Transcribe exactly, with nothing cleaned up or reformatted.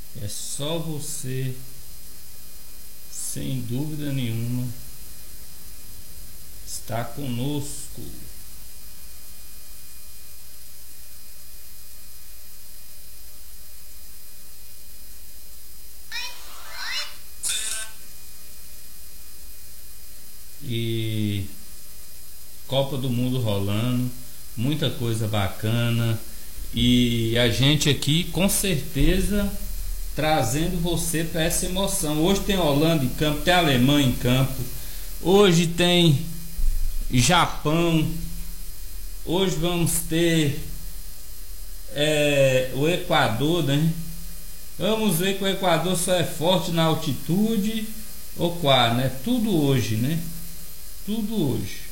É só você, sem dúvida nenhuma, estar conosco. E Copa do Mundo rolando, muita coisa bacana, e a gente aqui com certeza trazendo você para essa emoção. Hoje tem Holanda em campo, tem Alemanha em campo, hoje tem Japão, hoje vamos ter é, o Equador, né? Vamos ver que o Equador só é forte na altitude ou qual, né? Tudo hoje, né? Tudo hoje.